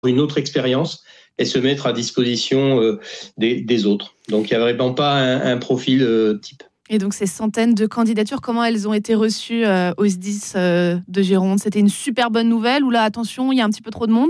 une autre expérience et se mettre à disposition des autres. Donc il n'y a vraiment pas un profil type. Et donc ces centaines de candidatures, comment elles ont été reçues au SDIS de Gironde ? C'était une super bonne nouvelle ou là, attention, il y a un petit peu trop de monde ?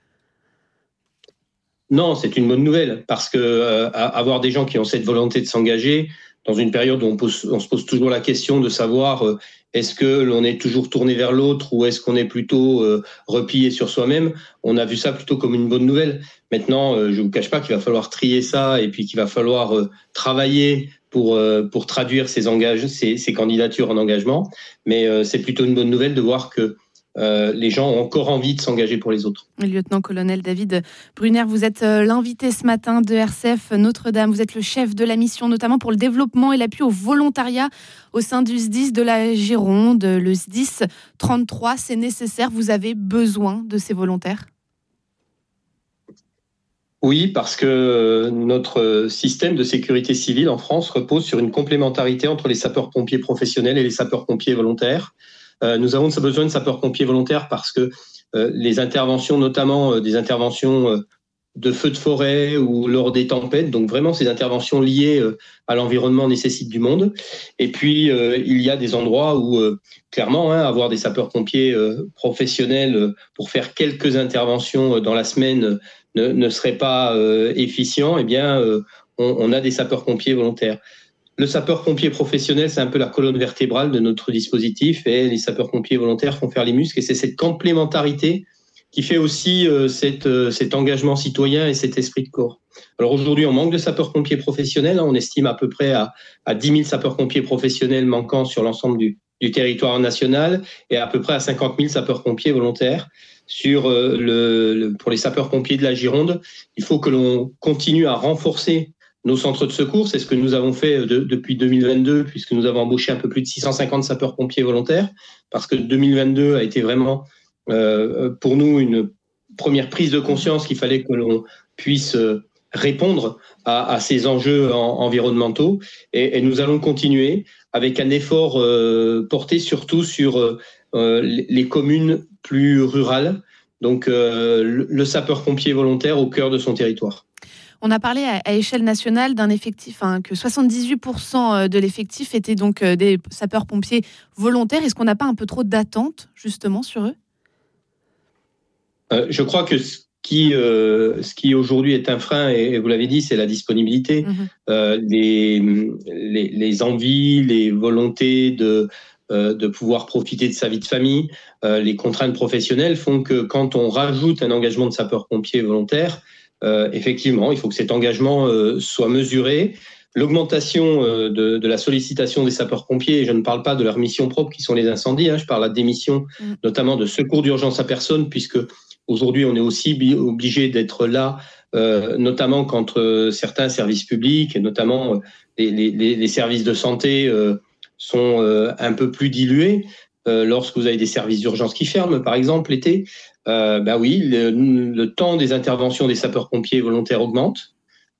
Non, c'est une bonne nouvelle parce que avoir des gens qui ont cette volonté de s'engager dans une période où on se pose toujours la question de savoir est-ce que l'on est toujours tourné vers l'autre ou est-ce qu'on est plutôt replié sur soi-même, on a vu ça plutôt comme une bonne nouvelle. Maintenant, je ne vous cache pas qu'il va falloir trier ça et puis qu'il va falloir travailler pour traduire ces candidatures en engagement. Mais c'est plutôt une bonne nouvelle de voir que les gens ont encore envie de s'engager pour les autres. Lieutenant-colonel David Brunner, vous êtes l'invité ce matin de RCF Notre-Dame. Vous êtes le chef de la mission, notamment pour le développement et l'appui au volontariat au sein du SDIS de la Gironde. Le SDIS 33, c'est nécessaire. Vous avez besoin de ces volontaires ? Oui, parce que notre système de sécurité civile en France repose sur une complémentarité entre les sapeurs-pompiers professionnels et les sapeurs-pompiers volontaires. Nous avons besoin de sapeurs-pompiers volontaires parce que les interventions, notamment des interventions de feux de forêt ou lors des tempêtes, donc vraiment ces interventions liées à l'environnement nécessitent du monde. Et puis, il y a des endroits où, clairement, avoir des sapeurs-pompiers professionnels pour faire quelques interventions dans la semaine ne serait pas efficient. Eh bien, on a des sapeurs-pompiers volontaires. Le sapeur-pompier professionnel, c'est un peu la colonne vertébrale de notre dispositif et les sapeurs-pompiers volontaires font faire les muscles. Et c'est cette complémentarité qui fait aussi cet engagement citoyen et cet esprit de corps. Alors aujourd'hui, on manque de sapeurs-pompiers professionnels. On estime à peu près à 10 000 sapeurs-pompiers professionnels manquants sur l'ensemble du territoire national et à peu près à 50 000 sapeurs-pompiers volontaires. Pour les sapeurs-pompiers de la Gironde, il faut que l'on continue à renforcer nos centres de secours. C'est ce que nous avons fait depuis 2022, puisque nous avons embauché un peu plus de 650 sapeurs-pompiers volontaires, parce que 2022 a été vraiment pour nous une première prise de conscience qu'il fallait que l'on puisse répondre à ces enjeux environnementaux. Et nous allons continuer avec un effort porté surtout sur les communes plus rurales, donc le sapeur-pompier volontaire au cœur de son territoire. On a parlé à échelle nationale d'un effectif, que 78% de l'effectif était donc des sapeurs-pompiers volontaires. Est-ce qu'on n'a pas un peu trop d'attentes justement sur eux ? Je crois que ce qui aujourd'hui est un frein, et vous l'avez dit, c'est la disponibilité. Les envies, les volontés de pouvoir profiter de sa vie de famille, les contraintes professionnelles font que quand on rajoute un engagement de sapeur-pompier volontaire, effectivement, il faut que cet engagement soit mesuré. L'augmentation de la sollicitation des sapeurs-pompiers, et je ne parle pas de leur mission propre qui sont les incendies, je parle des missions notamment de secours d'urgence à personne, puisque aujourd'hui on est aussi obligé d'être là, notamment quand certains services publics, et notamment les services de santé sont un peu plus dilués. Lorsque vous avez des services d'urgence qui ferment, par exemple, l'été, oui, le temps des interventions des sapeurs-pompiers volontaires augmente.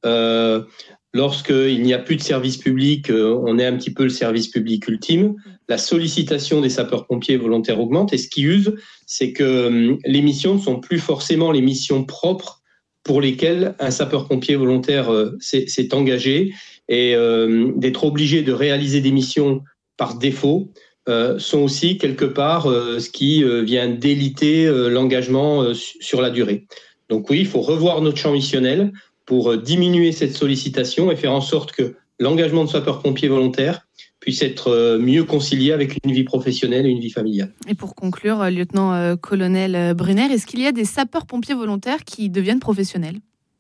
Lorsqu'il n'y a plus de service public, on est un petit peu le service public ultime. La sollicitation des sapeurs-pompiers volontaires augmente. Et ce qui use, c'est que les missions ne sont plus forcément les missions propres pour lesquelles un sapeur-pompier volontaire s'est engagé. Et d'être obligé de réaliser des missions par défaut sont aussi quelque part ce qui vient déliter l'engagement sur la durée. Donc oui, il faut revoir notre champ missionnel pour diminuer cette sollicitation et faire en sorte que l'engagement de sapeur-pompier volontaire puisse être mieux concilié avec une vie professionnelle et une vie familiale. Et pour conclure, lieutenant-colonel Brunner, est-ce qu'il y a des sapeurs-pompiers volontaires qui deviennent professionnels ?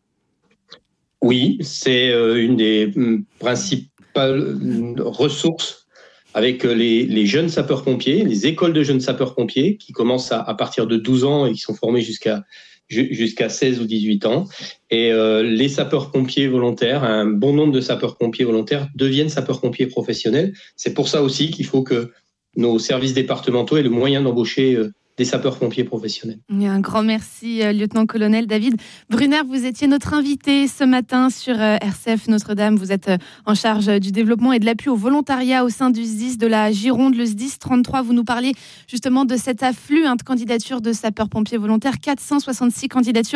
Oui, c'est une des principales ressources avec les jeunes sapeurs-pompiers, les écoles de jeunes sapeurs-pompiers qui commencent à partir de 12 ans et qui sont formés jusqu'à 16 ou 18 ans. Et les sapeurs-pompiers volontaires, un bon nombre de sapeurs-pompiers volontaires deviennent sapeurs-pompiers professionnels. C'est pour ça aussi qu'il faut que nos services départementaux aient le moyen d'embaucher des sapeurs-pompiers professionnels. Un grand merci, lieutenant-colonel David Brunner. Vous étiez notre invité ce matin sur RCF Notre-Dame. Vous êtes en charge du développement et de l'appui au volontariat au sein du SDIS de la Gironde, le SDIS 33. Vous nous parliez justement de cet afflux de candidatures de sapeurs-pompiers volontaires, 466 candidatures